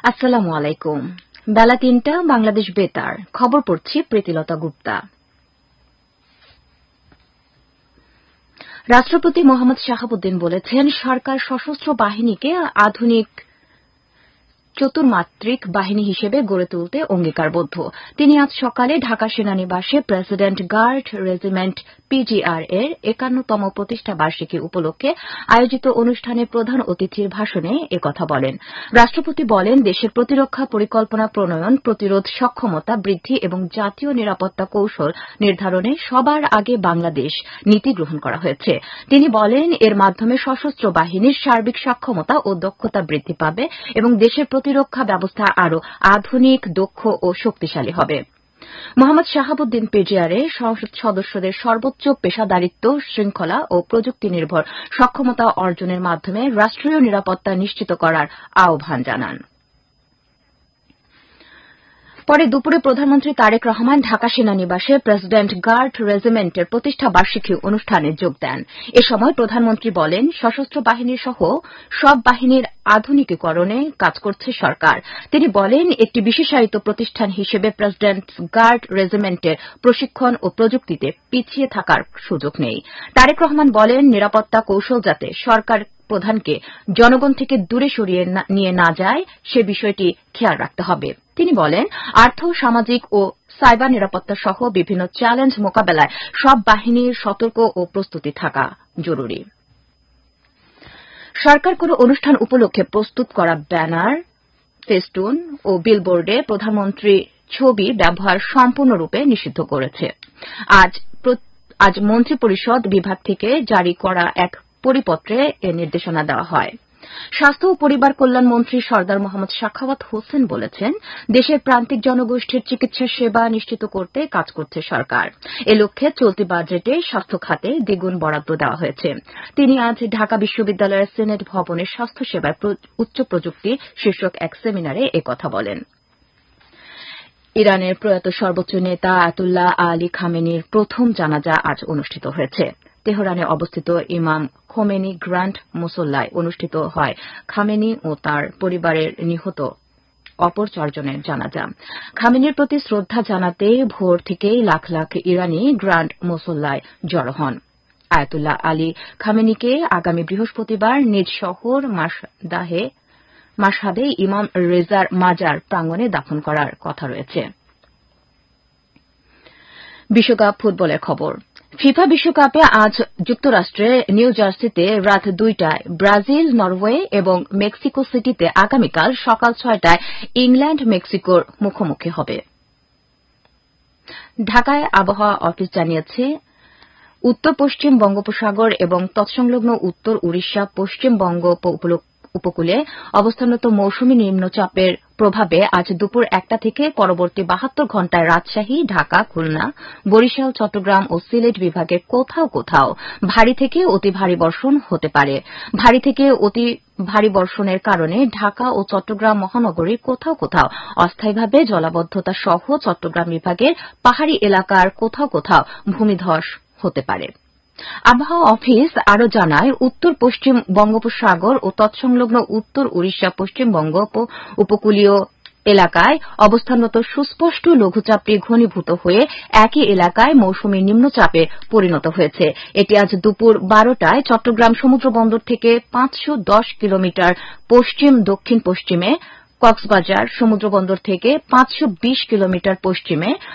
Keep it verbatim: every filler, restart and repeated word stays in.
আসসালামু আলাইকুম। বেলা তিনটা, বাংলাদেশ বেতার। খবর পড়ছি প্রীতিলতা গুপ্তা। রাষ্ট্রপতি মোহাম্মদ শাহাবুদ্দিন বলেছেন, সরকার সশস্ত্র বাহিনীকে আধুনিক চতুর্মাত্রিক বাহিনী হিসেবে গড়ে তুলতে অঙ্গীকারবদ্ধ। তিনি আজ সকালে ঢাকা সেনানিবাসে প্রেসিডেন্ট গার্ড রেজিমেন্ট পিজিআর এর একান্নতম প্রতিষ্ঠা বার্ষিকী উপলক্ষে আয়োজিত অনুষ্ঠানে প্রধান অতিথির ভাষণে একথা বলেন। রাষ্ট্রপতি বলেন, দেশের প্রতিরক্ষা পরিকল্পনা প্রণয়ন, প্রতিরোধ সক্ষমতা বৃদ্ধি এবং জাতীয় নিরাপত্তা কৌশল নির্ধারণে সবার আগে বাংলাদেশ নীতি গ্রহণ করা হয়েছে। তিনি বলেন, এর মাধ্যমে সশস্ত্র বাহিনীর সার্বিক সক্ষমতা ও দক্ষতা বৃদ্ধি পাবে এবং দেশের প্রতিরক্ষা ব্যবস্থা আরও আধুনিক, দক্ষ ও শক্তিশালী হবে। মোহাম্মদ শাহাবুদ্দিন পিজিআরে সংসদ সদস্যদের সর্বোচ্চ পেশাদারিত্ব, শৃঙ্খলা ও প্রযুক্তি নির্ভর সক্ষমতা অর্জনের মাধ্যমে রাষ্ট্রীয় নিরাপত্তা নিশ্চিত করার আহ্বান জানান। পরে দুপুরে প্রধানমন্ত্রী তারেক রহমান ঢাকা সেনানিবাসে প্রেসিডেন্ট গার্ড রেজিমেন্টের প্রতিষ্ঠা বার্ষিকী অনুষ্ঠানে যোগ দেন। এ সময় প্রধানমন্ত্রী বলেন, সশস্ত্র বাহিনী সহ সব বাহিনীর আধুনিকীকরণে কাজ করছে সরকার। তিনি বলেন, একটি বিশেষায়িত প্রতিষ্ঠান হিসেবে প্রেসিডেন্ট গার্ড রেজিমেন্টের প্রশিক্ষণ ও প্রযুক্তিতে পিছিয়ে থাকার সুযোগ নেই। তারেক রহমান বলেন, নিরাপত্তা কৌশল যাতে সরকার প্রধানকে জনগণ থেকে দূরে সরিয়ে নিয়ে না যায়, সে বিষয়টি খেয়াল রাখতে হবে। তিনি বলেন, আর্থ, সামাজিক ও সাইবার নিরাপত্তা সহ বিভিন্ন চ্যালেঞ্জ মোকাবেলায় সব বাহিনীর সতর্ক ও প্রস্তুতি থাকা জরুরি। সরকার কোনো অনুষ্ঠান উপলক্ষে প্রস্তুত করা ব্যানার, ফেস্টুন ও বিলবোর্ডে প্রধানমন্ত্রীর ছবি ব্যবহার সম্পূর্ণরূপে নিষিদ্ধ করেছে। আজ আজ মন্ত্রিপরিষদ বিভাগ থেকে জারি করা এক পরিপত্রে এ নির্দেশনা দেওয়া হয়। স্বাস্থ্য ও পরিবার কল্যাণ মন্ত্রী সরদার মোহাম্মদ সাখাওয়াত হোসেন বলেছেন, দেশের প্রান্তিক জনগোষ্ঠীর চিকিৎসা সেবা নিশ্চিত করতে কাজ করছে সরকার। এ লক্ষ্যে চলতি বাজেটে স্বাস্থ্য খাতে দ্বিগুণ বরাদ্দ দেওয়া হয়েছে। তিনি আজ ঢাকা বিশ্ববিদ্যালয়ের সিনেট ভবনে স্বাস্থ্যসেবায় উচ্চ প্রযুক্তি শীর্ষক এক সেমিনারে একথা বলেন। ইরানের প্রয়াত সর্বোচ্চ নেতা আয়াতুল্লাহ আলী খামেনির প্রথম জানাজা আজ অনুষ্ঠিত হয়েছে। তেহরানে অবস্থিত ইমাম খোমেনি গ্র্যান্ড মুসল্লায় অনুষ্ঠিত হয় খামেনি ও তার পরিবারের নিহত অপর চারজনের জানাজা। খামেনির প্রতি শ্রদ্ধা জানাতে ভোর থেকেই লাখ লাখ ইরানি গ্র্যান্ড মুসল্লায় জড়ো হন। আয়াতুল্লাহ আলী খামেনিকে আগামী বৃহস্পতিবার নিজ শহর মাসদাহে মাসহাদে ইমাম রেজার মাজার প্রাঙ্গণে দাফন করার কথা রয়েছে। বিশ্বকাপ ফুটবলের খবর। ফিফা বিশ্বকাপে আজ যুক্তরাষ্ট্রে নিউ জার্সিতে রাত দুইটায় ব্রাজিল, নরওয়ে এবং মেক্সিকো সিটিতে আগামীকাল সকাল ছয়টায় ইংল্যান্ড মেক্সিকোর মুখোমুখি হবে। ঢাকায় আবহাওয়া অফিস জানিয়েছে, উত্তর পশ্চিম বঙ্গোপসাগর এবং তৎসংলগ্ন উত্তর উড়িষ্যা, পশ্চিমবঙ্গ উপকূলে অবস্থানরত মৌসুমী নিম্নচাপের প্রভাবে আজ দুপুর একটা থেকে পরবর্তী বাহাত্তর ঘণ্টায় রাজশাহী, ঢাকা, খুলনা, বরিশাল, চট্টগ্রাম ও সিলেট বিভাগের কোথাও কোথাও ভারী থেকে অতি ভারী বর্ষণ হতে পারে। ভারী থেকে অতি ভারী বর্ষণের কারণে ঢাকা ও চট্টগ্রাম মহানগরীর কোথাও কোথাও অস্থায়ীভাবে জলাবদ্ধতা সহ চট্টগ্রাম বিভাগের পাহাড়ি এলাকার কোথাও কোথাও ভূমিধস হতে পারে। আবহাওয়া অফিস আরও জানায়, উত্তর পশ্চিম বঙ্গোপসাগর ও তৎসংলগ্ন উত্তর উড়িষ্যা, পশ্চিমবঙ্গ উপকূলীয় এলাকায় অবস্থানরত সুস্পষ্ট লঘুচাপটি ঘনীভূত হয়ে একই এলাকায় মৌসুমী নিম্নচাপে পরিণত হয়েছে। এটি আজ দুপুর বারোটায় চট্টগ্রাম সমুদ্রবন্দর থেকে পাঁচশো দশ কিলোমিটার পশ্চিম দক্ষিণ পশ্চিমে, কক্সবাজার সমুদ্রবন্দর থেকে পাঁচশো বিশ কিলোমিটার পশ্চিমে,